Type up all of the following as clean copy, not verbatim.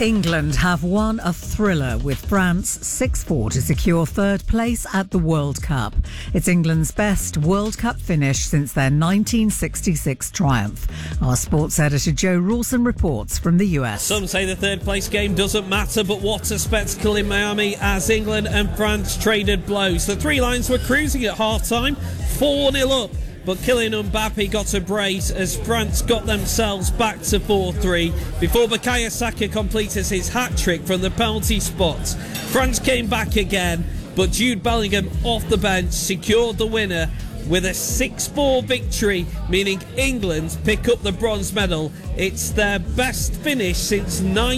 England have won a thriller with France 6-4 to secure third place at the World Cup. It's England's best World Cup finish since their 1966 triumph. Our sports editor Joe Rawson reports from the US. Some say the third place game doesn't matter, but what a spectacle in Miami as England and France traded blows. The Three Lions were cruising at half-time, 4-0 up. But Kylian Mbappe got a brace as France got themselves back to 4-3 before Bukayo Saka completed his hat-trick from the penalty spot. France came back again, but Jude Bellingham off the bench secured the winner with a 6-4 victory, meaning England pick up the bronze medal. It's their best finish since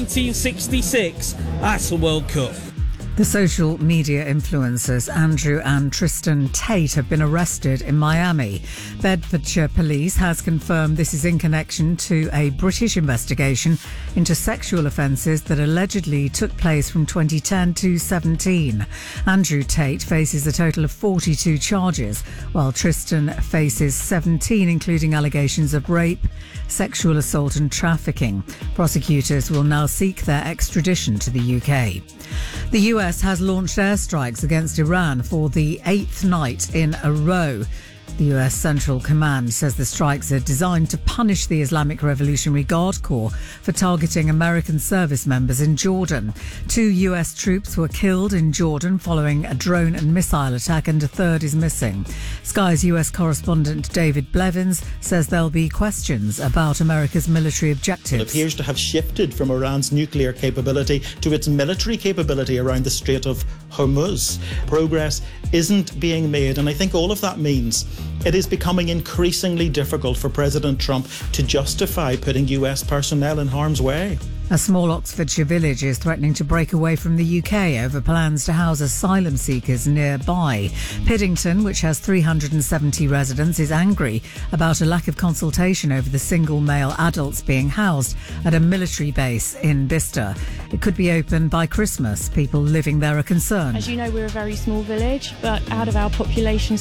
1966 at a World Cup. The social media influencers Andrew and Tristan Tate have been arrested in Miami. Bedfordshire Police has confirmed this is in connection to a British investigation into sexual offences that allegedly took place from 2010 to 17. Andrew Tate faces a total of 42 charges, while Tristan faces 17, including allegations of rape, sexual assault and trafficking. Prosecutors will now seek their extradition to the UK. The US has launched airstrikes against Iran for the 8th night in a row. The US Central Command says the strikes are designed to punish the Islamic Revolutionary Guard Corps for targeting American service members in Jordan. 2 US troops were killed in Jordan following a drone and missile attack, and a third is missing. Sky's US correspondent David Blevins says there'll be questions about America's military objectives. It appears to have shifted from Iran's nuclear capability to its military capability around the Strait of Hormuz. Progress isn't being made, and I think all of that means it is becoming increasingly difficult for President Trump to justify putting US personnel in harm's way. A small Oxfordshire village is threatening to break away from the UK over plans to house asylum seekers nearby. Piddington, which has 370 residents, is angry about a lack of consultation over the single male adults being housed at a military base in Bicester. It could be open by Christmas. People living there are concerned. As you know, we're a very small village, but out of our population,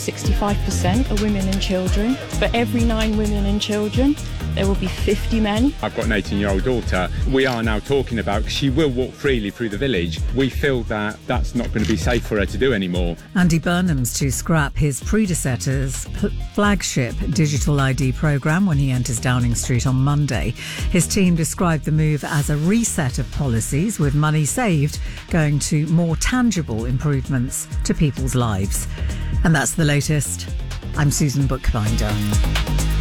65% are women and children. For every 9 women and children, there will be 50 men. I've got an 18-year-old daughter. We are now talking about she will walk freely through the village. We feel that that's not going to be safe for her to do anymore. Andy Burnham's to scrap his predecessor's flagship digital ID programme when he enters Downing Street on Monday. His team described the move as a reset of policies, with money saved going to more tangible improvements to people's lives. And that's the latest. I'm Susan Bookbinder.